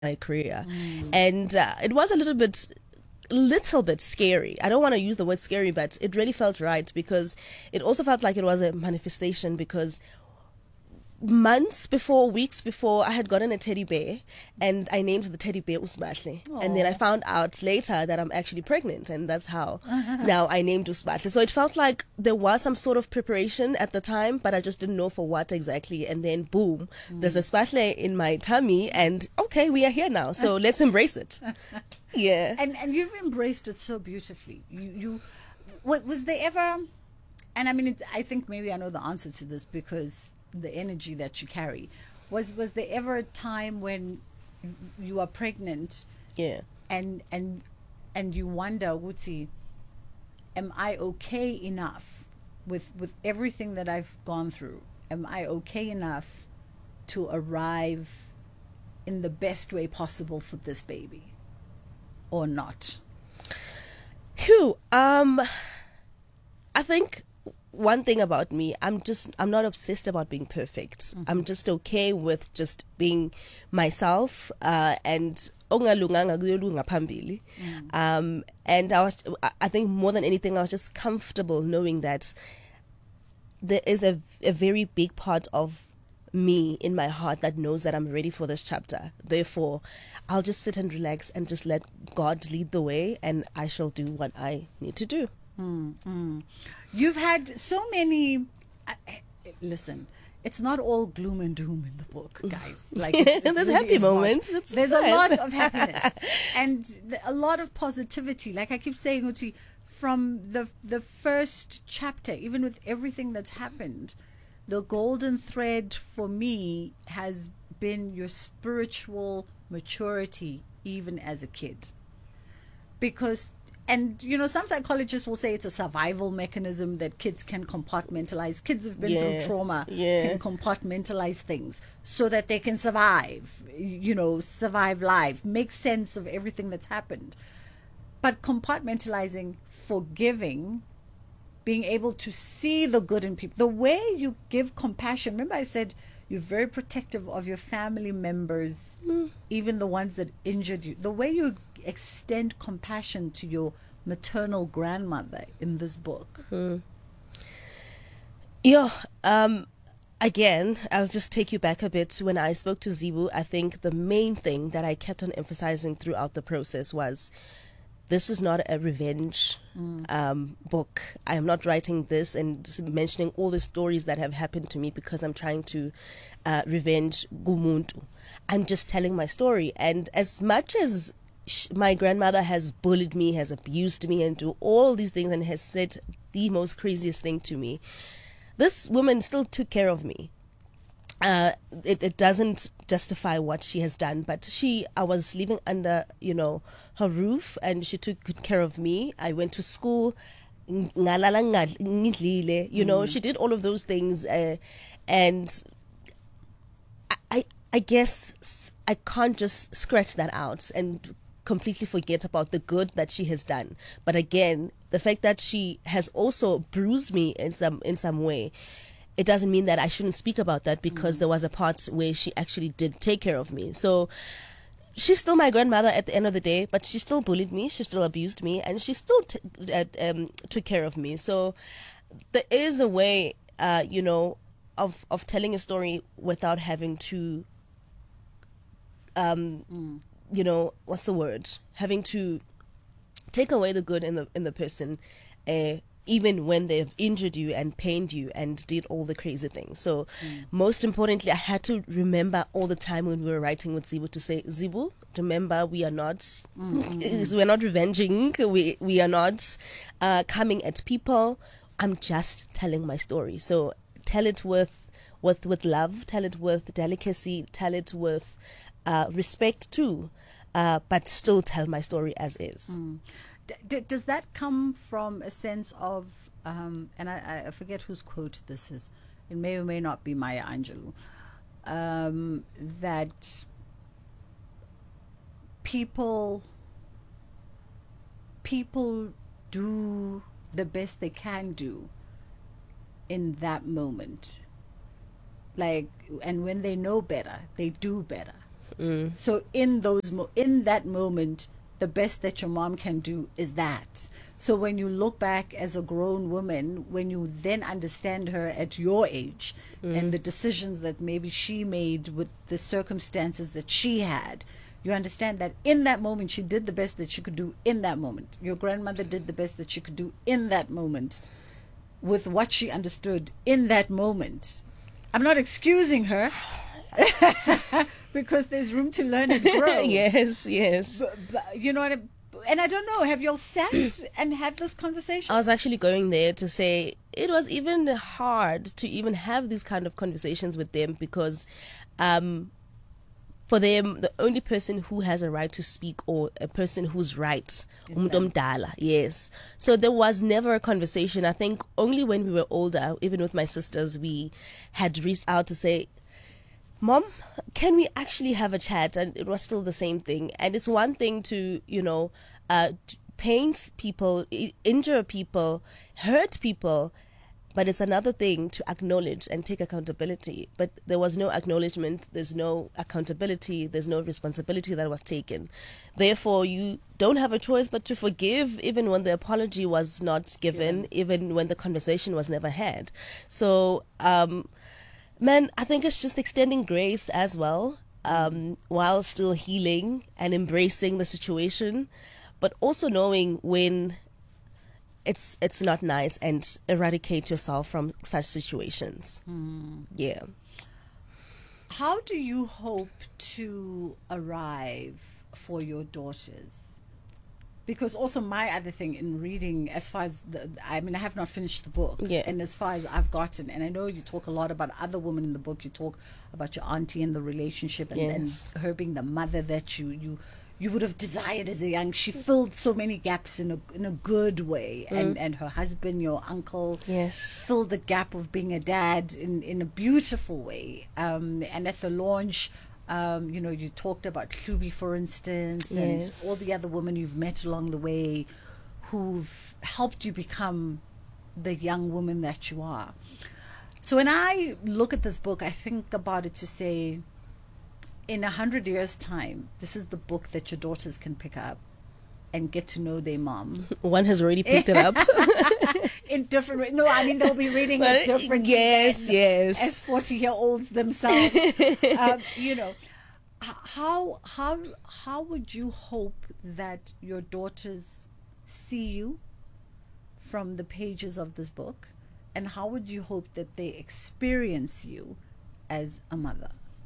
my career. And it was a little bit scary. I don't want to use the word scary, but it really felt right because it also felt like it was a manifestation because weeks before, I had gotten a teddy bear and I named the teddy bear Usmahle. And then I found out later that I'm actually pregnant, and that's how now I named Usmahle. So it felt like there was some sort of preparation at the time, but I just didn't know for what exactly. And then boom, there's a Spahle in my tummy, and okay, we are here now. So let's embrace it. Yeah. And you've embraced it so beautifully. What was there ever, and I mean, I think maybe I know the answer to this because the energy that you carry. Was there ever a time when you are pregnant? Yeah. And you wonder, Wuti, am I okay enough with everything that I've gone through? Am I okay enough to arrive in the best way possible for this baby, or not? Phew. I think one thing about me, I'm not obsessed about being perfect. I'm just okay with just being myself, and ongalunganga kuyolunga phambili. And I think more than anything, I was just comfortable knowing that there is a very big part of me in my heart that knows that I'm ready for this chapter. Therefore, I'll just sit and relax and just let God lead the way, and I shall do what I need to do. You've had so many. Listen, it's not all gloom and doom in the book, guys. Like it there's really happy is not. moments. There's a lot of happiness and a lot of positivity. Like I keep saying, Uti, from the first chapter, even with everything that's happened, the golden thread for me has been your spiritual maturity, even as a kid, because. And, you know, some psychologists will say it's a survival mechanism that kids can compartmentalize. Kids who've been through trauma can compartmentalize things so that they can survive, survive life, make sense of everything that's happened. But compartmentalizing, forgiving, being able to see the good in people, the way you give compassion. Remember I said you're very protective of your family members, even the ones that injured you. The way you extend compassion to your maternal grandmother in this book. Again, I'll just take you back a bit. When I spoke to Zibu, I think the main thing that I kept on emphasizing throughout the process was this is not a revenge book. I am not writing this and mentioning all the stories that have happened to me because I'm trying to revenge Gumuntu. I'm just telling my story. And as much as my grandmother has bullied me, has abused me, and do all these things, and has said the most craziest thing to me, this woman still took care of me. It doesn't justify what she has done, but I was living under, her roof, and she took good care of me. I went to school, she did all of those things, and I guess I can't just scratch that out and completely forget about the good that she has done. But again, the fact that she has also bruised me in some way, it doesn't mean that I shouldn't speak about that, because there was a part where she actually did take care of me. So she's still my grandmother at the end of the day, but she still bullied me, she still abused me, and she still took care of me. So there is a way, of telling a story without having to what's the word? Having to take away the good in the person, even when they've injured you and pained you and did all the crazy things. So most importantly, I had to remember all the time when we were writing with Zibu to say, Zibu, remember, we are not we're not revenging, we are not coming at people. I'm just telling my story. So tell it with love, tell it with delicacy, tell it with respect too, but still tell my story as is. Does that come from a sense of, and I forget whose quote this is, it may or may not be Maya Angelou, that people do the best they can do in that moment, like, and when they know better, they do better. So in in that moment, the best that your mom can do is that. So when you look back as a grown woman, when you then understand her at your age and the decisions that maybe she made with the circumstances that she had, you understand that in that moment she did the best that she could do in that moment. Your grandmother did the best that she could do in that moment with what she understood in that moment. I'm not excusing her because there's room to learn and grow. Yes. But you know what and I don't know, have you all sat and had this conversation? I was actually going there to say it was even hard to even have these kind of conversations with them because for them, the only person who has a right to speak or a person who's right, umuntu omdala, yes. So there was never a conversation. I think only when we were older, even with my sisters, we had reached out to say, Mom, can we actually have a chat? And it was still the same thing. And it's one thing to, paint people, injure people, hurt people, but it's another thing to acknowledge and take accountability. But there was no acknowledgement, there's no accountability, there's no responsibility that was taken. Therefore, you don't have a choice but to forgive even when the apology was not given, even when the conversation was never had. So, man, I think it's just extending grace as well, while still healing and embracing the situation, but also knowing when it's not nice and eradicate yourself from such situations. Yeah. How do you hope to arrive for your daughters? Because also my other thing in reading, as far as I have not finished the book, and as far as I've gotten, and I know you talk a lot about other women in the book. You talk about your auntie and the relationship, and her being the mother that you would have desired as a young. She filled so many gaps in a good way, and her husband, your uncle, filled the gap of being a dad in a beautiful way. And at the launch, you talked about Hlubi, for instance, and all the other women you've met along the way who've helped you become the young woman that you are. So when I look at this book, I think about it to say, in 100 years' time, this is the book that your daughters can pick up and get to know their mom. One has already picked it up. In different ways. No, I mean, they'll be reading it differently. Yes. As 40-year-olds themselves. How would you hope that your daughters see you from the pages of this book? And how would you hope that they experience you as a mother?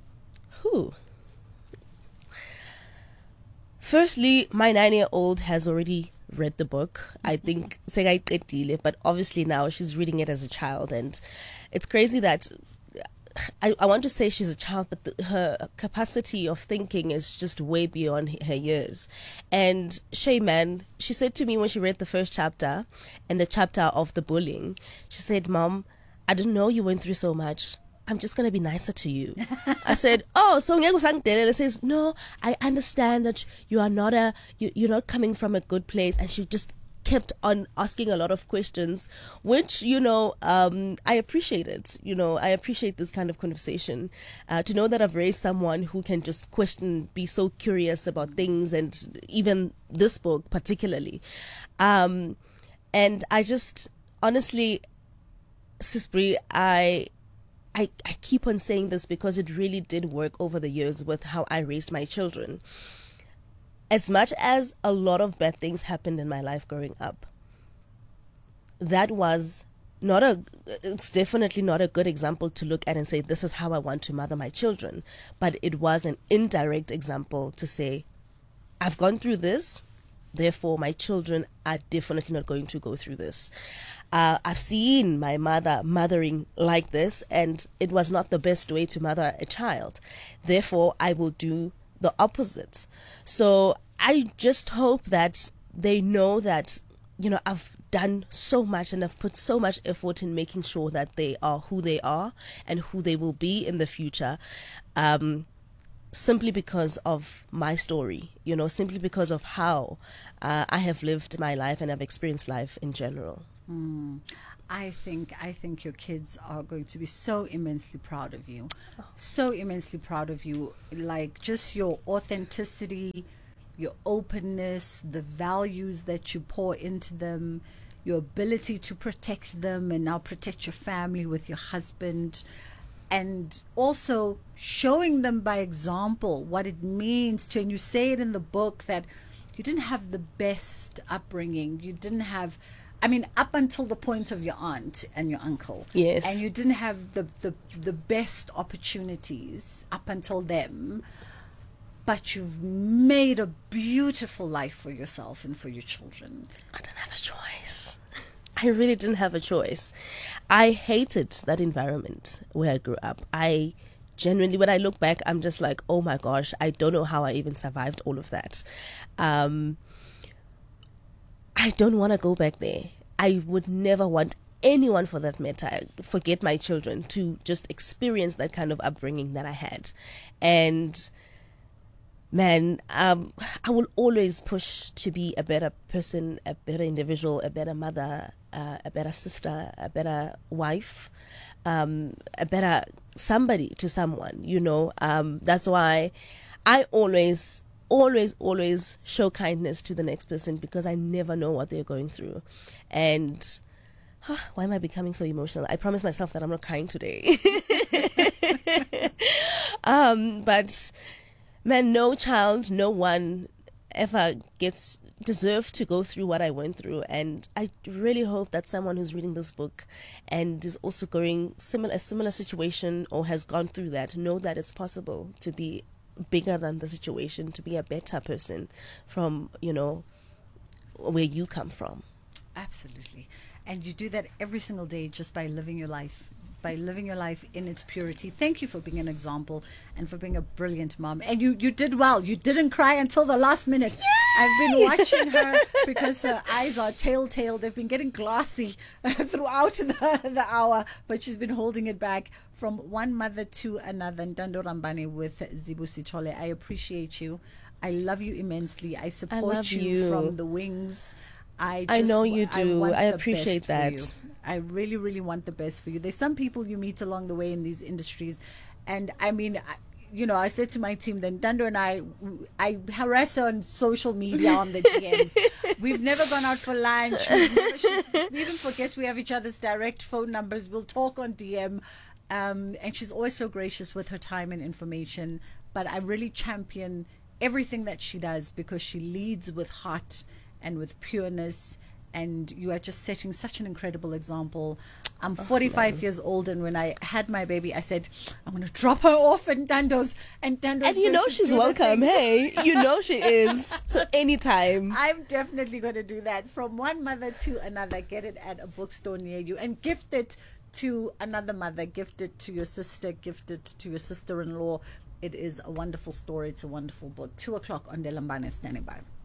Firstly, my 9-year-old has already read the book. I think, but obviously now she's reading it as a child. And it's crazy that I want to say she's a child, but her capacity of thinking is just way beyond her years. And Shayman, she said to me when she read the first chapter and the chapter of the bullying, she said, Mom, I didn't know you went through so much. I'm just going to be nicer to you. I said, oh, so Ngeko says, no, I understand that you are not you're not coming from a good place. And she just kept on asking a lot of questions, which, I appreciate it. I appreciate this kind of conversation. To know that I've raised someone who can just question, be so curious about things, and even this book particularly. And I just, honestly, Sisbri, I keep on saying this because it really did work over the years with how I raised my children. As much as a lot of bad things happened in my life growing up, that was it's definitely not a good example to look at and say, this is how I want to mother my children. But it was an indirect example to say, I've gone through this, therefore my children are definitely not going to go through this. I've seen my mother mothering like this, and it was not the best way to mother a child. Therefore, I will do the opposite. So I just hope that they know that, I've done so much and I've put so much effort in making sure that they are who they are and who they will be in the future. Simply because of my story, simply because of how I have lived my life and I've experienced life in general. I think your kids are going to be so immensely proud of you. So immensely proud of you. Like just your authenticity, your openness, the values that you pour into them, your ability to protect them and now protect your family with your husband, and also showing them by example what it means to, and you say it in the book, that you didn't have the best upbringing. You didn't have, I mean, up until the point of your aunt and your uncle. Yes. And you didn't have the best opportunities up until them. But you've made a beautiful life for yourself and for your children. I didn't have a choice. I really didn't have a choice. I hated that environment where I grew up. I genuinely, when I look back, I'm just like, oh my gosh, I don't know how I even survived all of that. I don't want to go back there. I would never want anyone, for that matter, forget my children, to just experience that kind of upbringing that I had. And man, I will always push to be a better person, a better individual, a better mother, a better sister, a better wife, a better somebody to someone, you know. That's why I always show kindness to the next person, because I never know what they're going through. And why am I becoming so emotional? I promised myself that I'm not crying today. But man, no child, no one ever deserved to go through what I went through. And I really hope that someone who's reading this book and is also going a similar situation or has gone through that, know that it's possible to be bigger than the situation, to be a better person from, you know, where you come from. Absolutely. And you do that every single day just by living your life. In its purity. Thank you for being an example and for being a brilliant mom. And you did well. You didn't cry until the last minute. Yay! I've been watching her because her eyes are telltale. They've been getting glassy throughout the hour, but she's been holding it back. From one mother to another, Ntando Rambane with Zibu Sithole. I appreciate you. I love you immensely. I support you from the wings. I know you do. I appreciate that. I really, really want the best for you. There's some people you meet along the way in these industries. And I mean, you know, I said to my team, then Ntando and I harass her on social media on the DMs. We've never gone out for lunch. We even forget we have each other's direct phone numbers. We'll talk on DM. And she's always so gracious with her time and information. But I really champion everything that she does, because she leads with heart and with pureness, and you are just setting such an incredible example. I'm 45 years old, and when I had my baby, I said, I'm going to drop her off at Ntando's, and you know she's welcome. Hey, you know she is. So anytime. I'm definitely going to do that. From one mother to another, get it at a bookstore near you, and gift it to another mother, gift it to your sister, gift it to your sister-in-law. It is a wonderful story. It's a wonderful book. 2:00 on Delambane, standing by.